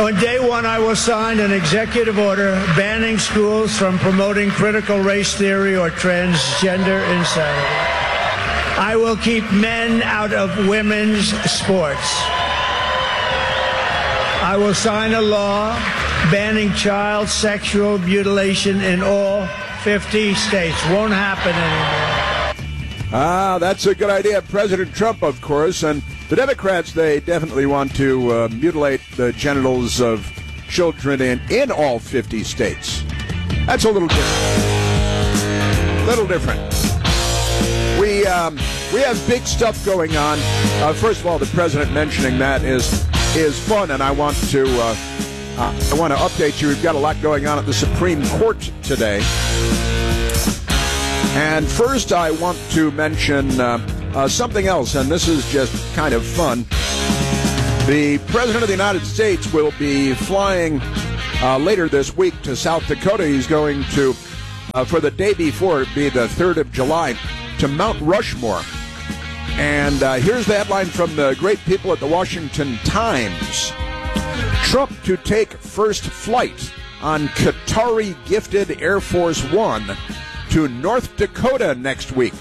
On day one, I will sign an executive order banning schools from promoting critical race theory or transgender insanity. I will keep men out of women's sports. I will sign a law banning child sexual mutilation in all 50 states. Won't happen anymore. That's a good idea. President Trump, of course, and the Democrats, they definitely want to mutilate the genitals of children in all 50 states. That's a little different. We have big stuff going on. First of all, the president mentioning that is fun, and I want to update you. We've got a lot going on at the Supreme Court today. And first, I want to mention something else, and this is just kind of fun. The President of the United States will be flying later this week to South Dakota. He's going to, for the day before, it'd be the 3rd of July, to Mount Rushmore. And here's the headline from the great people at the Washington Times. Trump to take first flight on Qatari-gifted Air Force One to North Dakota next week.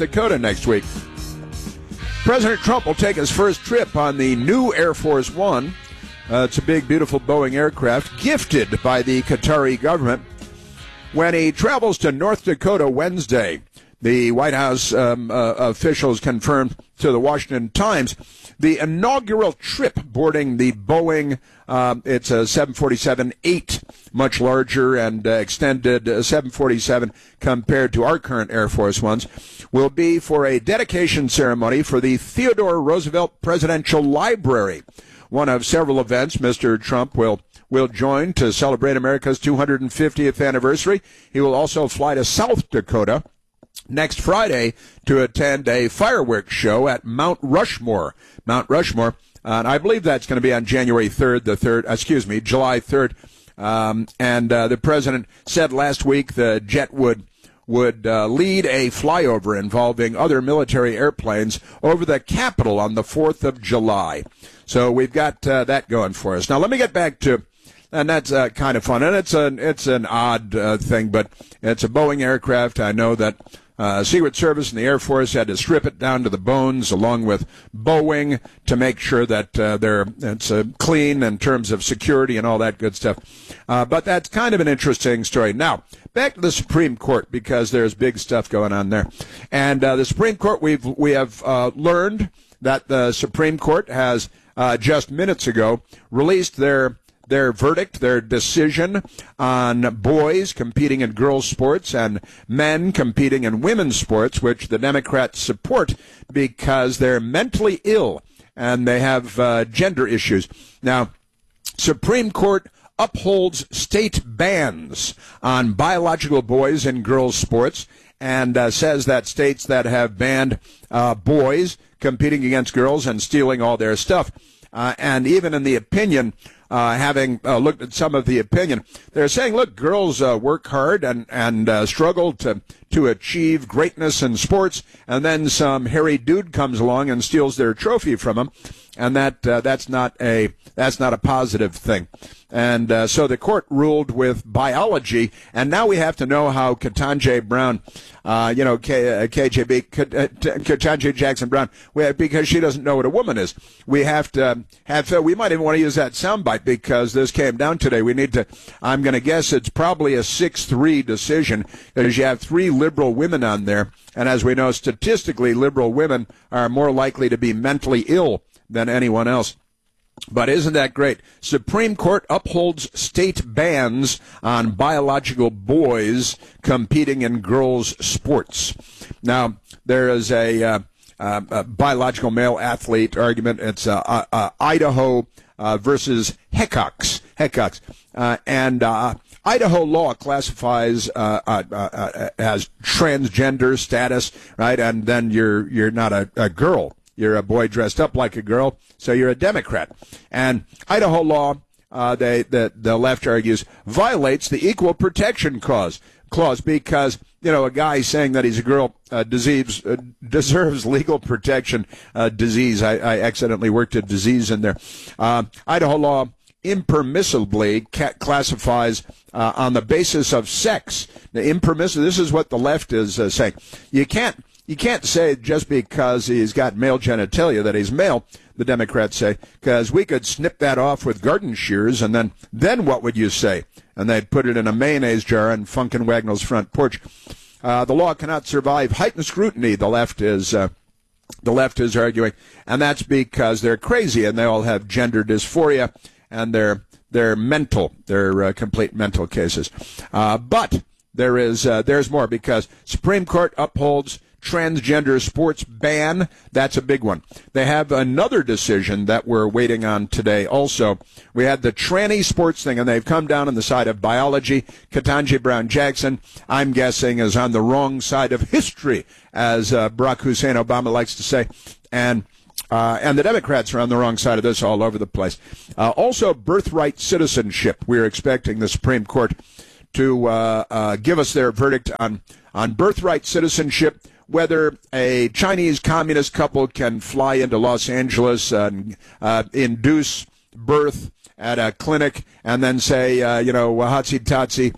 President Trump will take his first trip on the new Air Force One. It's a big, beautiful Boeing aircraft gifted by the Qatari government when he travels to North Dakota Wednesday. The White House officials confirmed to the Washington Times the inaugural trip boarding the Boeing, it's a 747-8, much larger and extended 747 compared to our current Air Force Ones, will be for a dedication ceremony for the Theodore Roosevelt Presidential Library. One of several events Mr. Trump will join to celebrate America's 250th anniversary. He will also fly to South Dakota next Friday to attend a fireworks show at Mount Rushmore. And I believe that's going to be on July 3rd. And the president said last week the jet would lead a flyover involving other military airplanes over the Capitol on the 4th of July. So we've got that going for us. Now let me get back to, and that's kind of fun, and it's an odd thing, but it's a Boeing aircraft. I know that Secret Service and the Air Force had to strip it down to the bones along with Boeing to make sure that it's clean in terms of security and all that good stuff. But that's kind of an interesting story. Now, back to the Supreme Court, because there's big stuff going on there. And the Supreme Court, we have learned that the Supreme Court has just minutes ago released their verdict, their decision on boys competing in girls' sports and men competing in women's sports, which the Democrats support because they're mentally ill and they have gender issues. Now, Supreme Court upholds state bans on biological boys in girls' sports and says that states that have banned boys competing against girls and stealing all their stuff, and even in the opinion, having looked at some of the opinion, they're saying, look, girls work hard and struggle to achieve greatness in sports, and then some hairy dude comes along and steals their trophy from them, and that's not a positive thing. And so the court ruled with biology, and now we have to know how Ketanji Brown, Ketanji Jackson Brown, because she doesn't know what a woman is. We have to we might even want to use that soundbite because this came down today. We need to, I'm going to guess it's probably a 6-3 decision because you have 3 liberal women on there. And as we know, statistically, liberal women are more likely to be mentally ill than anyone else. But isn't that great? Supreme Court upholds state bans on biological boys competing in girls' sports. Now, there is a biological male athlete argument. It's Idaho versus Heckox. And Idaho law classifies as transgender status, right? And then you're not a girl. You're a boy dressed up like a girl, so you're a Democrat. And Idaho law, the left argues, violates the Equal Protection Clause because, a guy saying that he's a girl deserves legal protection. Disease. I accidentally worked a disease in there. Idaho law impermissibly classifies on the basis of sex. This is what the left is saying. You can't say just because he's got male genitalia that he's male, the Democrats say, because we could snip that off with garden shears, and then what would you say? And they'd put it in a mayonnaise jar on Funkin' Wagnall's front porch. The law cannot survive heightened scrutiny, the left is arguing, and that's because they're crazy and they all have gender dysphoria, and they're mental. They're complete mental cases. But there's more, because Supreme Court upholds transgender sports ban. That's a big one. They have another decision that we're waiting on today also. We had the tranny sports thing, and they've come down on the side of biology. Ketanji Brown Jackson, I'm guessing, is on the wrong side of history, as Barack Hussein Obama likes to say. And the Democrats are on the wrong side of this all over the place. Also, birthright citizenship. We're expecting the Supreme Court to give us their verdict on birthright citizenship, whether a Chinese communist couple can fly into Los Angeles and induce birth at a clinic and then say, wahatsi tatsi,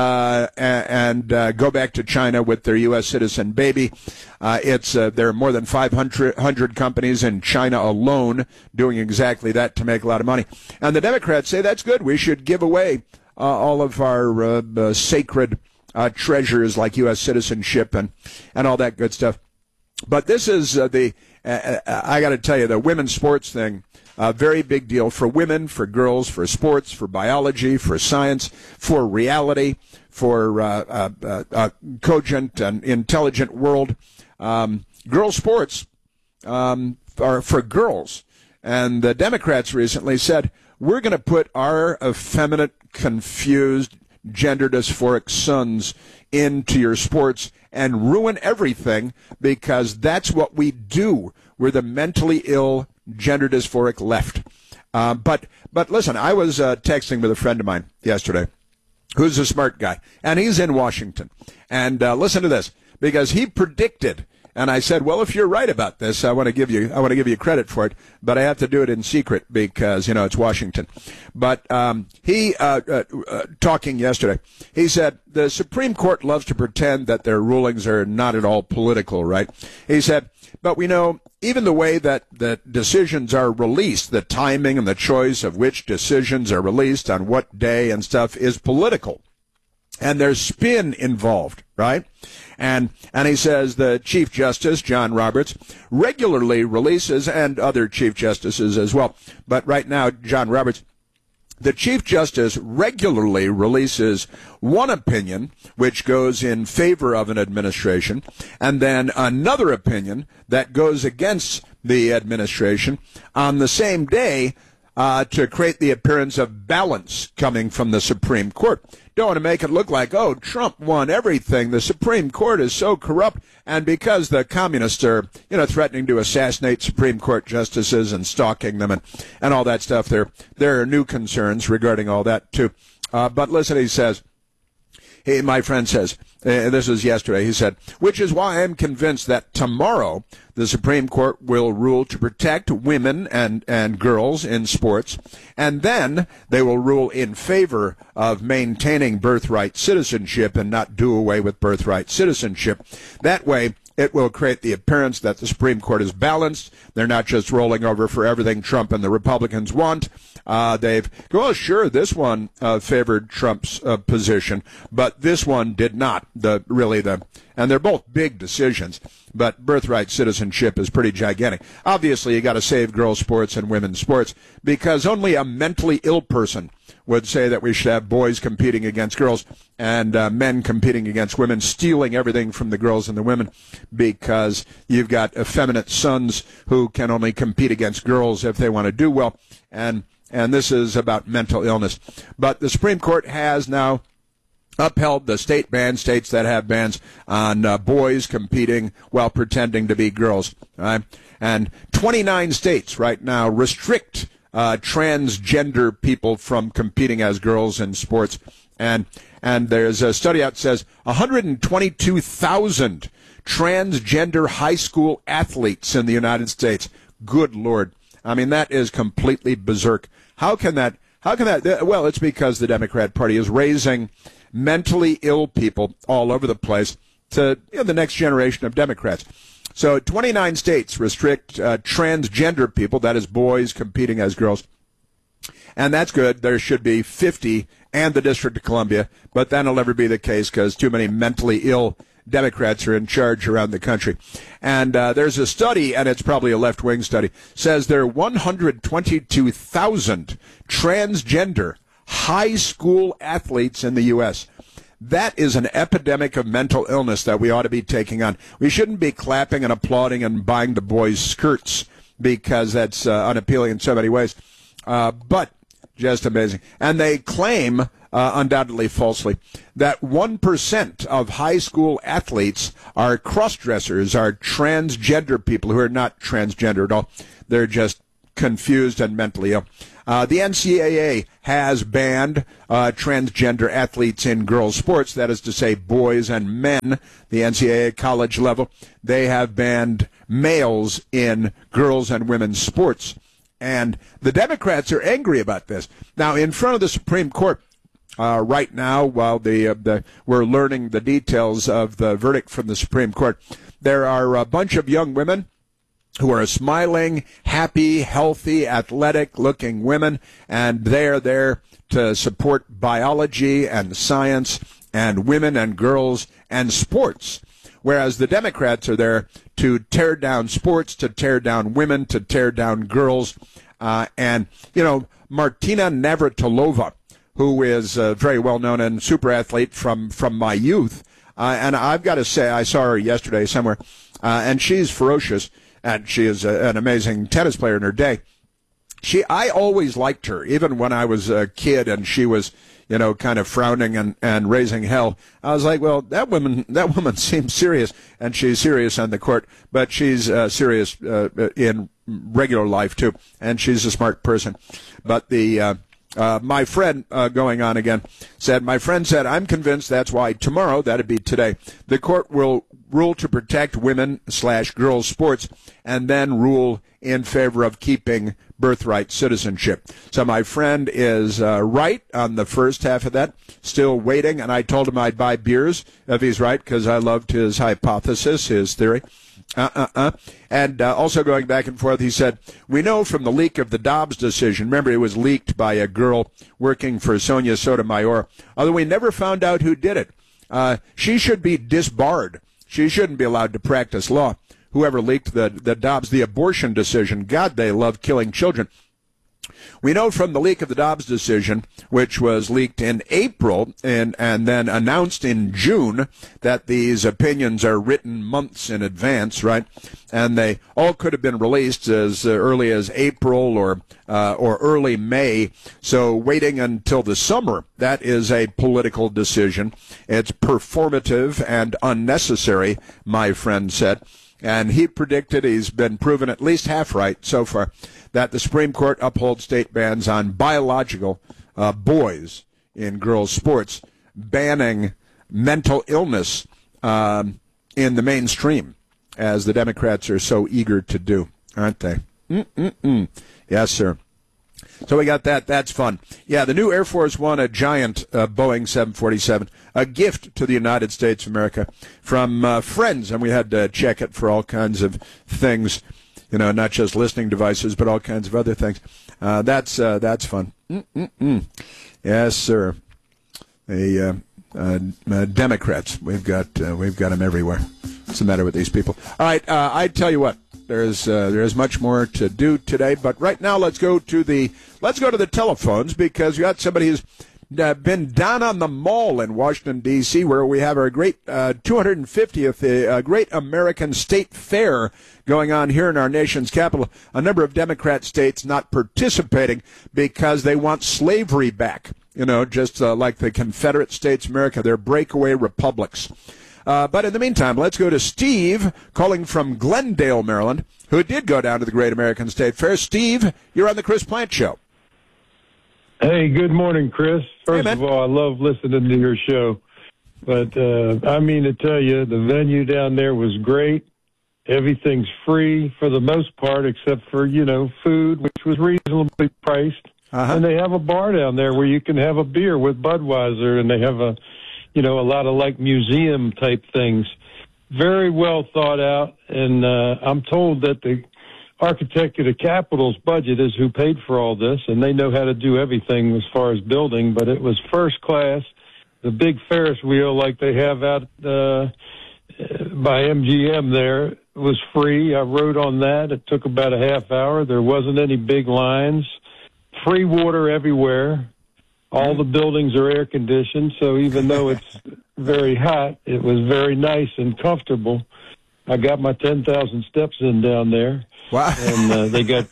and go back to China with their U.S. citizen baby. There are more than 500 companies in China alone doing exactly that to make a lot of money. And the Democrats say that's good. We should give away all of our sacred treasures like U.S. citizenship and all that good stuff. But this is I got to tell you, the women's sports thing, a very big deal for women, for girls, for sports, for biology, for science, for reality, for a cogent and intelligent world. Girl sports are for girls. And the Democrats recently said, we're going to put our effeminate, confused, gender dysphoric sons into your sports and ruin everything, because that's what we do. We're the mentally ill, gender dysphoric left. But listen, I was texting with a friend of mine yesterday who's a smart guy, and he's in Washington. And listen to this, because he predicted. And I said, well, if you're right about this, I want to give you credit for it, but I have to do it in secret because, it's Washington. But he talking yesterday, he said the Supreme Court loves to pretend that their rulings are not at all political, right? He said, but we know even the way that the decisions are released, the timing and the choice of which decisions are released on what day and stuff is political. And there's spin involved, right? And he says the Chief Justice, John Roberts, regularly releases, and other Chief Justices as well, but right now, John Roberts, the Chief Justice regularly releases one opinion which goes in favor of an administration, and then another opinion that goes against the administration on the same day, to create the appearance of balance coming from the Supreme Court. Don't want to make it look like, oh, Trump won everything. The Supreme Court is so corrupt. And because the communists are, threatening to assassinate Supreme Court justices and stalking them and all that stuff, there are new concerns regarding all that, too. But listen, he says, my friend says, this was yesterday, he said, which is why I'm convinced that tomorrow the Supreme Court will rule to protect women and girls in sports, and then they will rule in favor of maintaining birthright citizenship and not do away with birthright citizenship. That way, it will create the appearance that the Supreme Court is balanced. They're not just rolling over for everything Trump and the Republicans want. Sure, this one favored Trump's position, but this one did not. And they're both big decisions, but birthright citizenship is pretty gigantic. Obviously, you got to save girls' sports and women's sports, because only a mentally ill person would say that we should have boys competing against girls and men competing against women, stealing everything from the girls and the women, because you've got effeminate sons who can only compete against girls if they want to do well, and this is about mental illness. But the Supreme Court has now upheld the state bans, states that have bans on boys competing while pretending to be girls. Right? And 29 states right now restrict transgender people from competing as girls in sports. And there's a study out that says 122,000 transgender high school athletes in the United States. Good Lord. I mean, that is completely berserk. How can that How can that? Well, it's because the Democrat Party is raising mentally ill people all over the place to the next generation of Democrats. So 29 states restrict transgender people, that is boys competing as girls. And that's good. There should be 50 and the District of Columbia, but that'll never be the case because too many mentally ill Democrats are in charge around the country. And there's a study, and it's probably a left-wing study, says there are 122,000 transgender high school athletes in the U.S. That is an epidemic of mental illness that we ought to be taking on. We shouldn't be clapping and applauding and buying the boys' skirts because that's unappealing in so many ways. But just amazing. And they claim, undoubtedly falsely, that 1% of high school athletes are cross-dressers, are transgender people who are not transgender at all. They're just confused and mentally ill. The NCAA has banned transgender athletes in girls' sports, that is to say boys and men, the NCAA college level. They have banned males in girls' and women's sports. And the Democrats are angry about this. Now, in front of the Supreme Court right now, while we're learning the details of the verdict from the Supreme Court, there are a bunch of young women who are smiling, happy, healthy, athletic-looking women, and they are there to support biology and science and women and girls and sports, whereas the Democrats are there to tear down sports, to tear down women, to tear down girls. And, Martina Navratilova, who is very well-known and super athlete from my youth, and I've got to say, I saw her yesterday somewhere, and she's ferocious. And she is an amazing tennis player in her day. I always liked her, even when I was a kid and she was, kind of frowning and raising hell. I was like, well, that woman seems serious, and she's serious on the court, but she's serious in regular life too, and she's a smart person. But my friend, going on again, my friend said, I'm convinced that's why tomorrow, that'd be today, the court will rule to protect women/girls sports and then rule in favor of keeping birthright citizenship. So my friend is right on the first half of that, still waiting, and I told him I'd buy beers if he's right because I loved his hypothesis, his theory. And also going back and forth, he said, we know from the leak of the Dobbs decision, remember it was leaked by a girl working for Sonia Sotomayor, although we never found out who did it. She should be disbarred. She shouldn't be allowed to practice law. Whoever leaked the Dobbs, the abortion decision, God, they love killing children. We know from the leak of the Dobbs decision, which was leaked in April and then announced in June, that these opinions are written months in advance, right? And they all could have been released as early as April or early May. So waiting until the summer, that is a political decision. It's performative and unnecessary, my friend said. And he predicted, he's been proven at least half right so far, that the Supreme Court upholds state bans on biological boys in girls' sports, banning mental illness in the mainstream, as the Democrats are so eager to do, aren't they? Yes, sir. So we got that. That's fun. Yeah, the new Air Force won a giant Boeing 747, a gift to the United States of America from friends, and we had to check it for all kinds of things, not just listening devices, but all kinds of other things. That's fun. Yes, sir. The Democrats, we've got them everywhere. What's the matter with these people? All right, I tell you what. There's much more to do today, but right now let's go to the telephones because we got somebody who's been down on the mall in Washington D.C. where we have our great 250th Great American State Fair going on here in our nation's capital. A number of Democrat states not participating because they want slavery back. Just like the Confederate States of America, they're breakaway republics. But in the meantime, let's go to Steve, calling from Glendale, Maryland, who did go down to the Great American State Fair. Steve, you're on the Chris Plant Show. Hey, good morning, Chris. First of all, I love listening to your show. But I mean to tell you, the venue down there was great. Everything's free for the most part, except for, food, which was reasonably priced. And they have a bar down there where you can have a beer with Budweiser, and they have a lot of like museum type things. Very well thought out, and I'm told that the architect of the Capitol's budget is who paid for all this, and they know how to do everything as far as building, but it was first class. The big Ferris wheel like they have out by MGM there was free. I rode on that. It took about a half hour. There wasn't any big lines. Free water everywhere. All the buildings are air conditioned, so even though it's very hot, it was very nice and comfortable. I got my 10,000 steps in down there. Wow. And they got,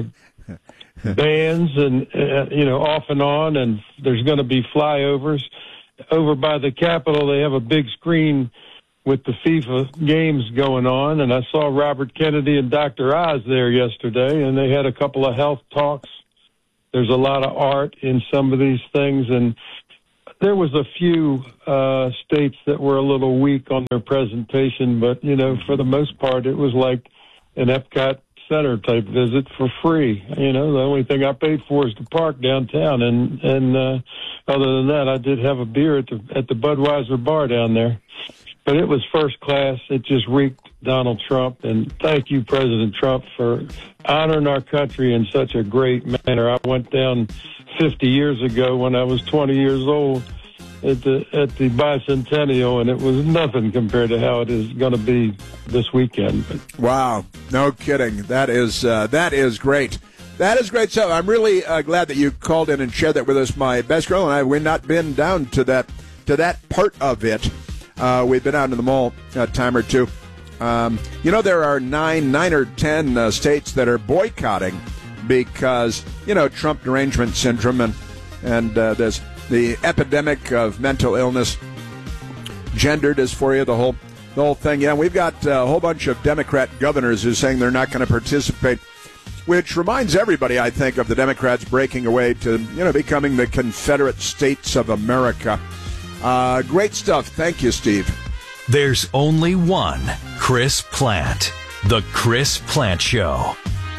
bands and, off and on, and there's going to be flyovers. Over by the Capitol, they have a big screen with the FIFA games going on, and I saw Robert Kennedy and Dr. Oz there yesterday, and they had a couple of health talks. There's a lot of art in some of these things, and there was a few states that were a little weak on their presentation, but, for the most part, it was like an Epcot Center type visit for free. The only thing I paid for is the park downtown, and other than that, I did have a beer at the Budweiser bar down there. But it was first class. It just reeked Donald Trump. And thank you, President Trump, for honoring our country in such a great manner. I went down 50 years ago when I was 20 years old at the bicentennial, and it was nothing compared to how it is going to be this weekend. Wow, no kidding. That is great. That is great. So I'm really glad that you called in and shared that with us. My best girl and I, we've not been down to that part of it. We've been out in the mall a time or two. There are nine or 10 states that are boycotting because, Trump derangement syndrome and there's the epidemic of mental illness, gender dysphoria, the whole thing. Yeah, we've got a whole bunch of Democrat governors who are saying they're not going to participate, which reminds everybody, I think, of the Democrats breaking away to, becoming the Confederate States of America. Great stuff. Thank you, Steve. There's only one Chris Plante. The Chris Plante Show.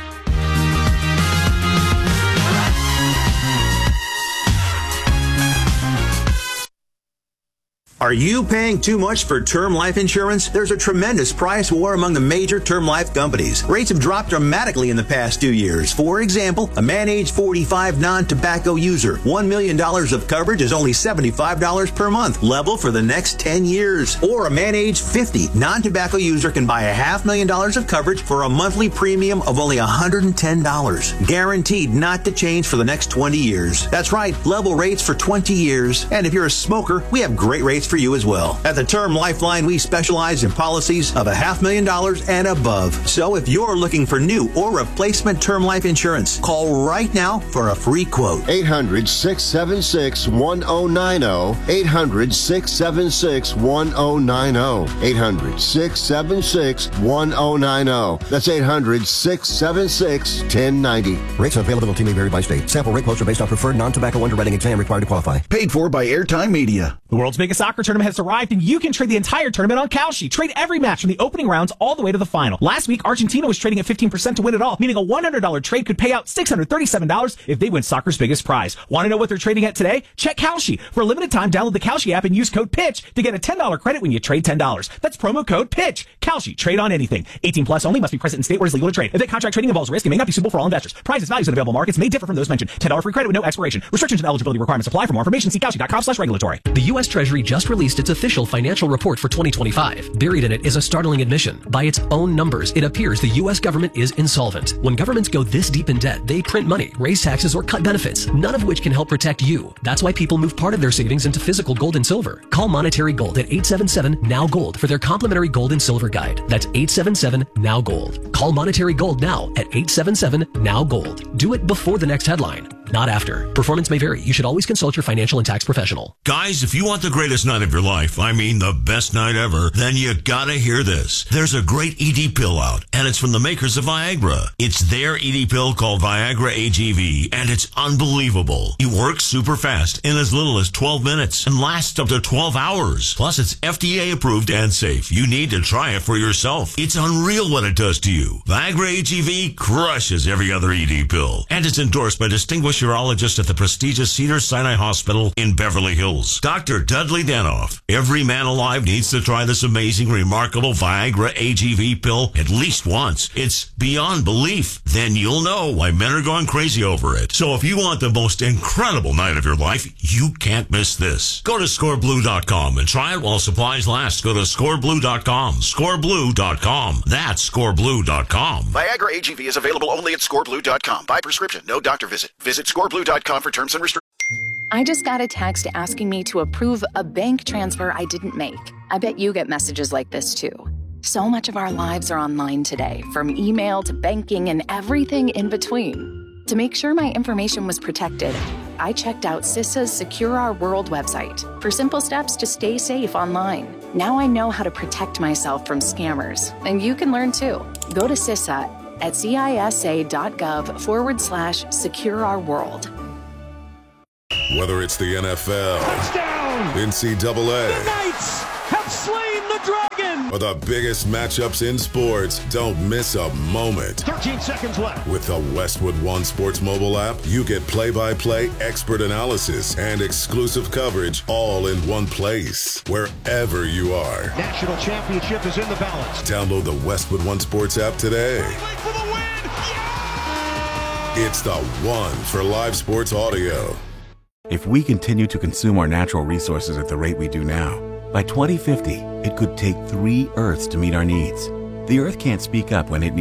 Are you paying too much for term life insurance? There's a tremendous price war among the major term life companies. Rates have dropped dramatically in the past 2 years. For example, a man age 45 non-tobacco user, $1 million of coverage is only $75 per month, level for the next 10 years. Or a man age 50 non-tobacco user can buy $500,000 of coverage for a monthly premium of only $110, guaranteed not to change for the next 20 years. That's right, level rates for 20 years. And if you're a smoker, we have great rates for you as well. At the Term Lifeline, we specialize in policies of $500,000 and above. So if you're looking for new or replacement term life insurance, call right now for a free quote. 800-676-1090. 800-676-1090. 800-676-1090. That's 800-676-1090. Rates and availability may vary by state. Sample rate quotes are based on preferred non-tobacco underwriting exam required to qualify. Paid for by Airtime Media. The world's biggest soccer tournament has arrived, and you can trade the entire tournament on Kalshi. Trade every match from the opening rounds all the way to the final. Last week, Argentina was trading at 15% to win it all, meaning a $100 trade could pay out $637 if they win soccer's biggest prize. Want to know what they're trading at today? Check Kalshi. For a limited time, download the Kalshi app and use code PITCH to get a $10 credit when you trade $10. That's promo code PITCH. Kalshi. Trade on anything. 18 plus only. Must be present in state where it's legal to trade. Event contract trading involves risk and may not be suitable for all investors. Prices, values, and available markets may differ from those mentioned. $10 free credit with no expiration. Restrictions and eligibility requirements apply. For more information, see Kalshi.com/regulatory. The U.S. Treasury just released its official financial report for 2025. Buried in it is a startling admission. By its own numbers, it appears the U.S. government is insolvent. When governments go this deep in debt, they print money, raise taxes, or cut benefits, none of which can help protect you. That's why people move part of their savings into physical gold and silver. Call Monetary Gold at 877-NOW-GOLD for their complimentary gold and silver guide. That's 877-NOW-GOLD. Call Monetary Gold now at 877-NOW-GOLD. Do it before the next headline, not after. Performance may vary. You should always consult your financial and tax professional. Guys, if you want the greatest night of your life, I mean the best night ever, then you gotta hear this. There's a great ED pill out, and it's from the makers of Viagra. It's their ED pill called Viagra AGV, and it's unbelievable. It works super fast in as little as 12 minutes and lasts up to 12 hours. Plus, it's FDA approved and safe. You need to try it for yourself. It's unreal what it does to you. Viagra AGV crushes every other ED pill, and it's endorsed by distinguished famous urologist at the prestigious Cedars-Sinai Hospital in Beverly Hills, Dr. Dudley Danoff. Every man alive needs to try this amazing, remarkable Viagra AGV pill at least once. It's beyond belief. Then you'll know why men are going crazy over it. So if you want the most incredible night of your life, you can't miss this. Go to scoreblue.com and try it while supplies last. Go to scoreblue.com. Scoreblue.com. That's scoreblue.com. Viagra AGV is available only at scoreblue.com. By prescription, no doctor visit. Visit scoreblue.com for terms and restrictions. I just got a text asking me to approve a bank transfer I didn't make. I bet you get messages like this too. So much of our lives are online today, from email to banking and everything in between. To make sure my information was protected, I checked out CISA's Secure Our World website for simple steps to stay safe online. Now I know how to protect myself from scammers, and you can learn too. Go to CISA at cisa.gov/Secure Our World. Whether it's the NFL, touchdown, NCAA, the Knights have slain the dragon, or the biggest matchups in sports, don't miss a moment. 13 seconds left. With the Westwood One Sports mobile app, you get play-by-play expert analysis and exclusive coverage all in one place, wherever you are. National championship is in the balance. Download the Westwood One Sports app today. For the win. Yeah! It's the one for live sports audio. If we continue to consume our natural resources at the rate we do now, by 2050, it could take 3 Earths to meet our needs. The Earth can't speak up when it needs